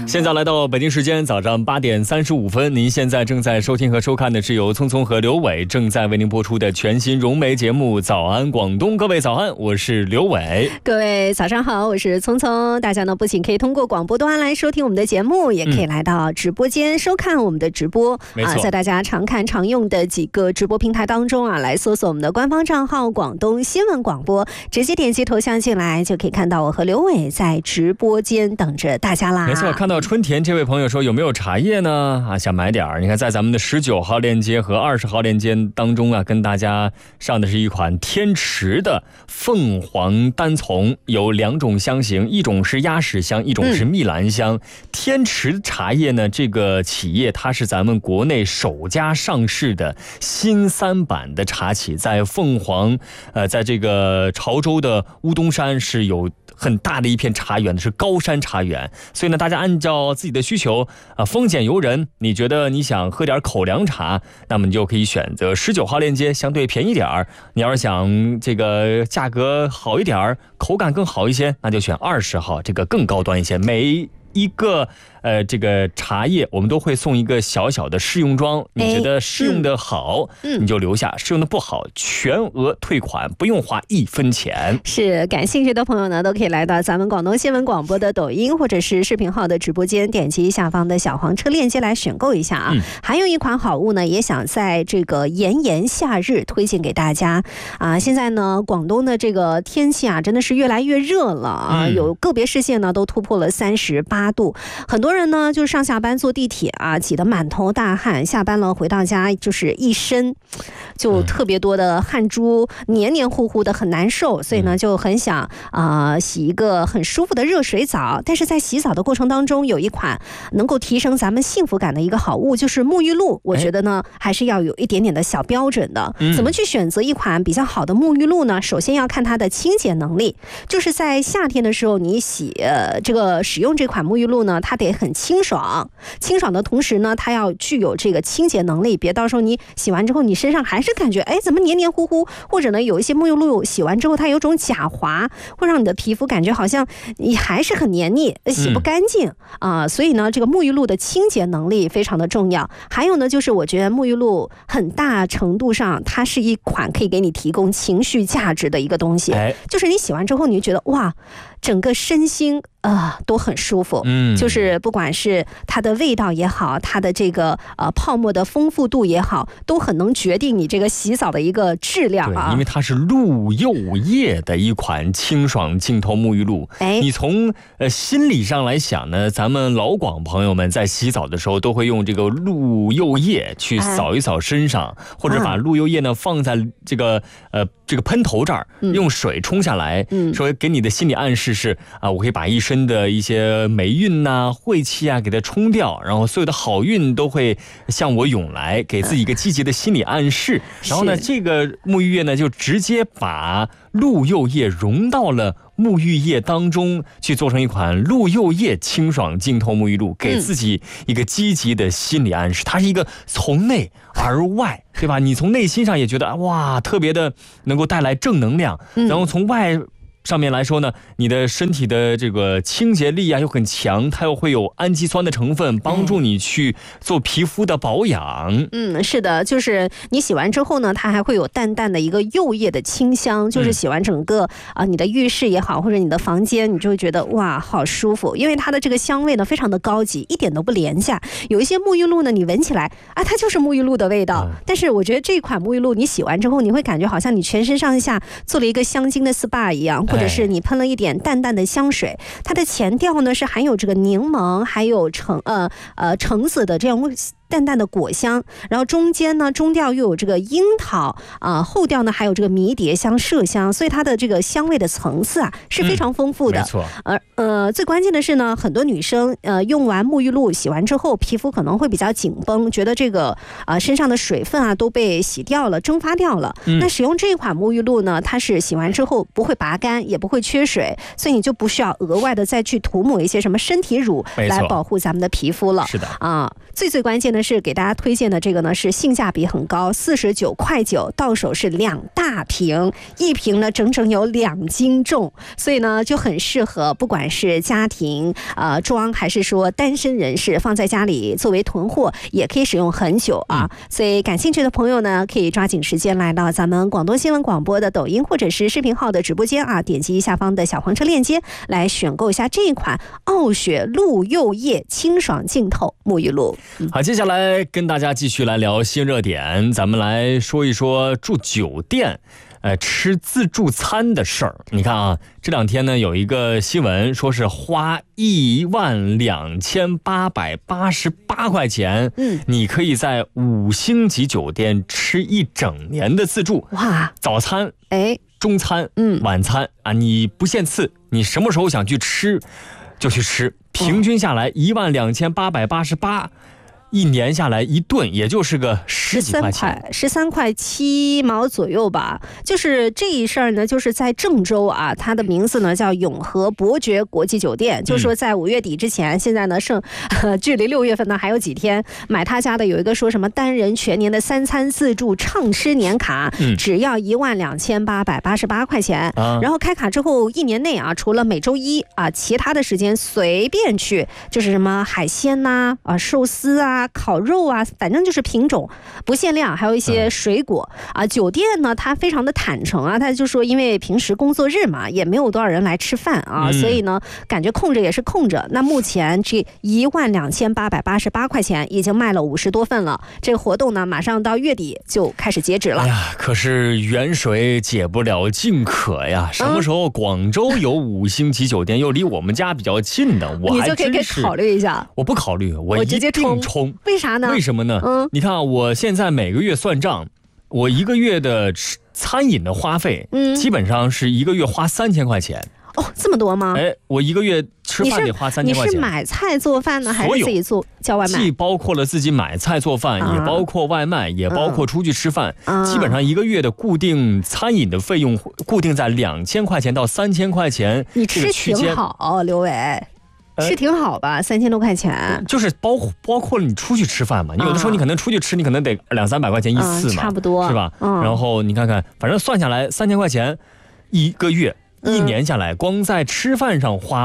现在来到北京时间早上8点35分，您现在正在收听和收看的是由聪聪和刘伟正在为您播出的全新融媒节目《早安广东》。各位早安，我是刘伟。 各位早上好，我是聪聪。大家呢不仅可以通过广播端来收听我们的节目，也可以来到直播间收看我们的直播。 没错， 在大家常看常用的几个直播平台当中来搜索我们的官方账号广东新闻广播，直接点击头像进来，就可以看到我和刘伟在直播间等着大家啦。 没错，看到春田这位朋友说有没有茶叶呢？想买点儿。你看，在咱们的19号链接和20号链接当中跟大家上的是一款天池的凤凰单丛，有2种香型，一种是鸭屎香，一种是蜜兰香。天池茶叶呢，这个企业它是咱们国内首家上市的新3版的茶企，在凤凰，在这个潮州的乌东山是有很大的一片茶园，是高山茶园，所以呢，大家按照自己的需求丰俭由人，你觉得你想喝点口粮茶，那么你就可以选择19号链接，相对便宜点儿。你要是想这个价格好一点，口感更好一些，那就选20号，这个更高端一些。每一个这个茶叶我们都会送一个小小的试用装，你觉得试用的好，你就留下，试用的不好全额退款，不用花1分钱。 是，感兴趣的朋友呢都可以来到咱们广东新闻广播的抖音或者是视频号的直播间，点击下方的小黄车链接来选购一下还有一款好物呢，也想在这个炎炎夏日推荐给大家现在呢广东的这个天气真的是越来越热了有个别市县呢都突破了38度，很多人呢就上下班坐地铁挤得满头大汗，下班了回到家就是一身就特别多的汗珠，黏黏糊糊的，很难受，所以呢就很想洗一个很舒服的热水澡。但是在洗澡的过程当中，有一款能够提升咱们幸福感的一个好物，就是沐浴露。我觉得呢还是要有一点点的小标准的。怎么去选择一款比较好的沐浴露呢？首先要看它的清洁能力，就是在夏天的时候你这个使用这款沐浴露呢，它得很清爽的同时呢，它要具有这个清洁能力，别到时候你洗完之后你身上还是感觉怎么黏黏糊糊，或者呢有一些沐浴露洗完之后它有种假滑，会让你的皮肤感觉好像你还是很黏腻，洗不干净所以呢这个沐浴露的清洁能力非常的重要。还有呢就是我觉得沐浴露很大程度上它是一款可以给你提供情绪价值的一个东西，就是你洗完之后你就觉得哇，整个身心都很舒服，就是不管是它的味道也好，它的这个泡沫的丰富度也好，都很能决定你这个洗澡的一个质量对，因为它是鹿柚叶的一款清爽净透沐浴露。你从心理上来想呢，咱们老广朋友们在洗澡的时候都会用这个鹿柚叶去扫一扫身上，或者把鹿柚叶呢放在这个喷头这儿，用水冲下来，说给你的心理暗示是我可以把一身的一些霉运晦气给它冲掉，然后所有的好运都会向我涌来，给自己一个积极的心理暗示。然后呢这个沐浴液呢就直接把鹿柚叶融到了沐浴液当中，去做成一款鹿柚叶清爽净透沐浴露，给自己一个积极的心理暗示。它是一个从内而外，对吧？你从内心上也觉得哇，特别的能够带来正能量，然后从外上面来说呢，你的身体的这个清洁力又很强，它又会有氨基酸的成分，帮助你去做皮肤的保养。 是的，就是你洗完之后呢，它还会有淡淡的一个柚叶的清香，就是洗完整个你的浴室也好，或者你的房间，你就会觉得哇，好舒服，因为它的这个香味呢非常的高级，一点都不廉价。有一些沐浴露呢，你闻起来它就是沐浴露的味道，但是我觉得这款沐浴露你洗完之后，你会感觉好像你全身上下做了一个香精的 SPA 一样，或者是你喷了一点淡淡的香水。它的前调呢是含有这个柠檬还有橙子的这样淡淡的果香，然后中间呢中调又有这个樱桃后调呢还有这个迷迭香麝香，所以它的这个香味的层次是非常丰富的。 没错。 最关键的是呢，很多女生用完沐浴露洗完之后，皮肤可能会比较紧绷，觉得这个身上的水分都被洗掉了，蒸发掉了。那使用这款沐浴露呢，它是洗完之后不会拔干，也不会缺水，所以你就不需要额外的再去涂抹一些什么身体乳来保护咱们的皮肤了。 是的最关键的呢是给大家推荐的这个呢是性价比很高，49.9块，到手是2大瓶，一瓶呢整整有2斤重，所以呢就很适合不管是家庭装还是说单身人士放在家里作为囤货，也可以使用很久啊。所以感兴趣的朋友呢，可以抓紧时间来到咱们广东新闻广播的抖音或者是视频号的直播间啊，点击下方的小黄车链接来选购一下这一款傲雪鹿柚叶清爽净透沐浴露。 好，接下来跟大家继续来聊新热点，咱们来说一说住酒店吃自助餐的事儿。你看啊，这2天呢有一个新闻说是花12888块钱，你可以在5星级酒店吃1整年的自助。哇，早餐中餐晚餐啊，你不限次，你什么时候想去吃就去吃，平均下来12888，一年下来一顿也就是个10几块钱 ，13块7毛左右吧。就是这一事儿呢，就是在郑州啊，它的名字呢叫永和伯爵国际酒店。就是说在5月底之前，现在呢距离6月份呢还有几天，买他家的有一个说什么单人全年的3餐自助畅吃年卡，只要12888块钱。然后开卡之后1年内啊，除了每周一啊，其他的时间随便去，就是什么海鲜呐寿司啊。烤肉啊，反正就是品种不限量，还有一些水果啊。酒店呢，它非常的坦诚啊，他就说因为平时工作日嘛，也没有多少人来吃饭啊，所以呢，感觉空着也是空着。那目前这12888块钱已经卖了50多份了，这个活动呢，马上到月底就开始截止了。 哎呀，可是远水解不了近渴呀，什么时候广州有5星级酒店，又离我们家比较近的，我还真是你就可以考虑一下。 我不考虑，我直接冲。 为啥呢？ 为什么呢？你看我现在每个月算账，我1个月的餐饮的花费，基本上是1个月花3000块钱。 哦，这么多吗？ 我1个月吃饭得花3000块钱。 你是买菜做饭呢，还是自己叫外卖？ 既包括了自己买菜做饭，也包括外卖，也包括出去吃饭。基本上1个月的固定餐饮的费用固定在2000块钱到3000块钱。 你吃挺好，刘伟。是挺好吧，3000多块钱， 就是包括了你出去吃饭嘛，你有的时候你可能出去吃，你可能得200-300块钱一次嘛， 差不多是吧？然后你看看，反正算下来3000块钱1个月，1年下来，光在吃饭上花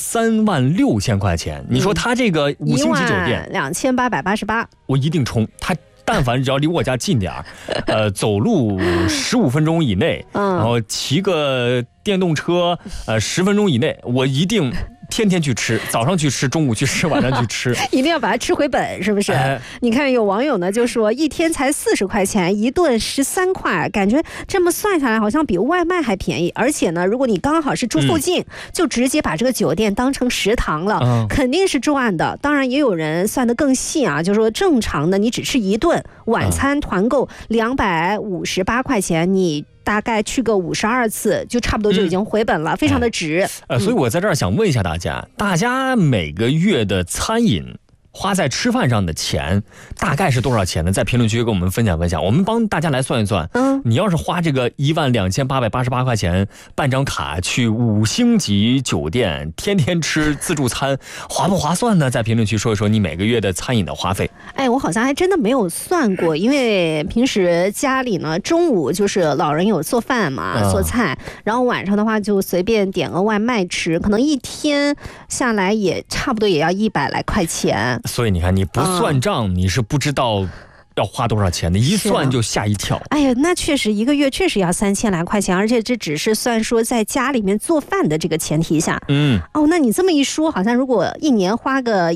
36000块钱。你说他这个5星级酒店 12888， 我一定冲他。但凡只要离我家近点走路15分钟以内，然后骑个电动车10分钟以内，我一定天天去吃，早上去吃，中午去吃，晚上去吃， 一定要把它吃回本，是不是？你看有网友呢就说1天才40块钱，一顿13块，感觉这么算下来好像比外卖还便宜。而且呢，如果你刚好是住附近，就直接把这个酒店当成食堂了，肯定是赚的。当然也有人算得更细啊，就说正常的你只吃一顿，晚餐团购258块钱，你大概去个52次，就差不多就已经回本了，非常的值。 所以我在这儿想问一下大家每个月的餐饮花在吃饭上的钱大概是多少钱呢？在评论区跟我们分享分享，我们帮大家来算一算。你要是花这个12888块钱办张卡去5星级酒店天天吃自助餐，划不划算呢？在评论区说一说你每个月的餐饮的花费。 我好像还真的没有算过，因为平时家里呢中午就是老人有做饭嘛，做菜，然后晚上的话就随便点个外卖吃，可能一天下来也差不多也要100来块钱。 所以你看，你不算账，你是不知道要花多少钱的，一算就吓一跳。 哎呀，那确实1个月确实要3000来块钱，而且这只是算说在家里面做饭的这个前提下。那你这么一说，好像如果1年花个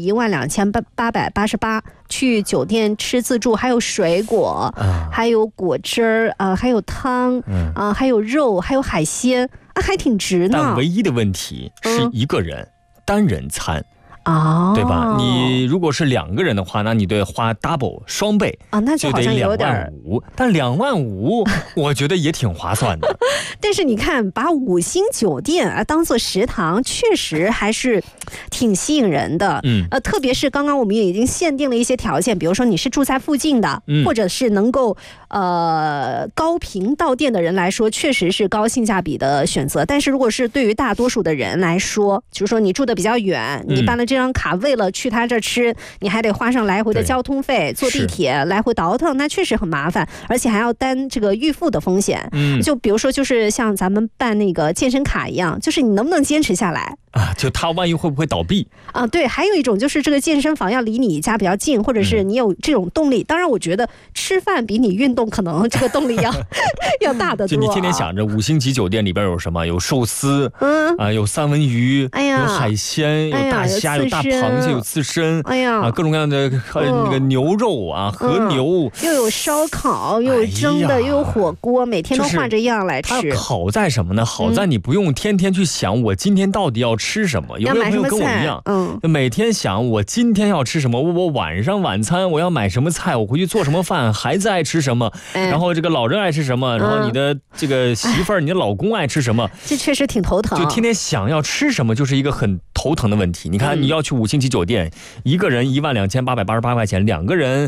12888去酒店吃自助，还有水果，还有果汁儿，还有汤，还有肉，还有海鲜，还挺值呢。 但唯一的问题是一个人单人餐。对吧？你如果是2个人的话，那你得花 double 双倍那就好像有点 25000，但25000我觉得也挺划算的。 但是你看，把5星酒店当做食堂，确实还是挺吸引人的。特别是刚刚我们也已经限定了一些条件，比如说你是住在附近的，或者是能够高频到店的人来说，确实是高性价比的选择。但是如果是对于大多数的人来说，就是说你住的比较远，你办了这张卡为了去他这吃，你还得花上来回的交通费，坐地铁来回倒腾，那确实很麻烦，而且还要担这个预付的风险。就比如说就是像咱们办那个健身卡一样，就是你能不能坚持下来啊？就他万一会不会倒闭啊？对，还有一种就是这个健身房要离你家比较近，或者是你有这种动力。当然，我觉得吃饭比你运动可能这个动力要大得多。 就你天天想着5星级酒店里边有什么？有寿司，有三文鱼，有海鲜，有大虾，有大螃蟹，有刺身，各种各样的那个牛肉啊，和牛， 又有烧烤，又有蒸的，又有火锅，每天都换着样来吃。 它好在什么呢？好在你不用天天去想我今天到底要吃什么。有没有朋友跟我一样？每天想我今天要吃什么，我晚上晚餐我要买什么菜，我回去做什么饭，孩子爱吃什么，然后这个老人爱吃什么，然后你的这个媳妇儿、你的老公爱吃什么， 这确实挺头疼。 就天天想要吃什么，就是一个很头疼的问题。你看，你要去5星级酒店，一个人12888块钱，两个人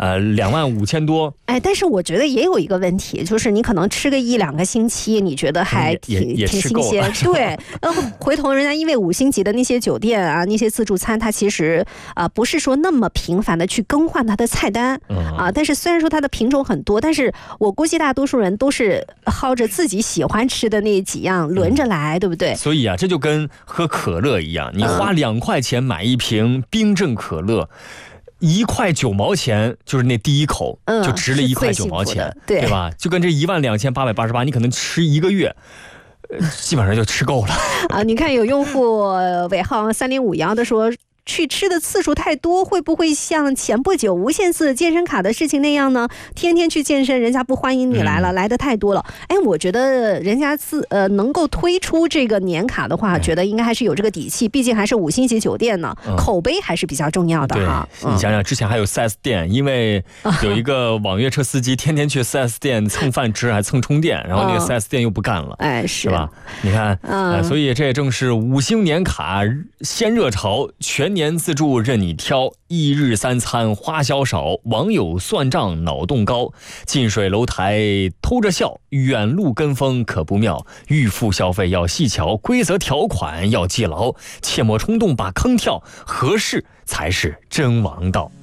25000多。 但是我觉得也有一个问题，就是你可能吃个1-2个星期，你觉得还挺新鲜。对，回头人家因为5星级的那些酒店啊，那些自助餐，它其实不是说那么频繁的去更换它的菜单但是虽然说它的品种很多，但是我估计大多数人都是薅着自己喜欢吃的那几样轮着来，对不对？ 所以这就跟喝可乐一样，你花2块钱买一瓶冰镇可乐，1块9毛钱，就是那第一口就值了1块9毛钱，对吧？就跟这12888，你可能吃1个月。基本上就吃够了你看有用户尾号3051的说，去吃的次数太多，会不会像前不久无限次健身卡的事情那样呢？天天去健身，人家不欢迎你来了，来的太多了。我觉得人家能够推出这个年卡的话，觉得应该还是有这个底气，毕竟还是5星级酒店呢，口碑还是比较重要的哈。 你想想，之前还有 4S 店，因为有一个网约车司机天天去 4S 店蹭饭吃，还蹭充电，然后那个 4S 店又不干了，是吧？你看，所以这也正是5星年卡先热潮，全年自助任你挑，1日3餐花销少，网友算账脑洞高，近水楼台偷着笑，远路跟风可不妙，预付消费要细瞧，规则条款要记牢，切莫冲动把坑跳，合适才是真王道。